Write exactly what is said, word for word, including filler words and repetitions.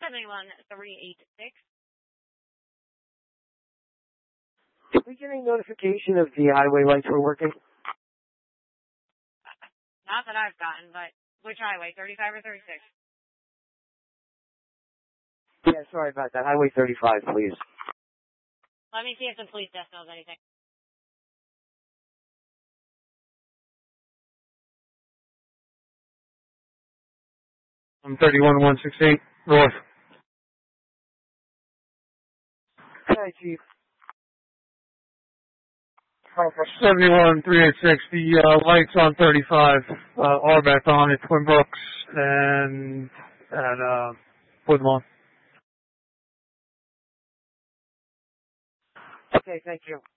seventy-one three eighty-six. Did we get any notification of the highway lights were working? Not that I've gotten, but which highway, thirty-five or thirty-six? Yeah, sorry about that. Highway thirty-five, please. Let me see if the police desk knows anything. I'm thirty-one one sixty-eight, north. Hi, Chief. seventy-one three eighty-six, the uh, lights on thirty-five uh, are back on at Twin Brooks and at uh, Woodlawn. Okay, thank you.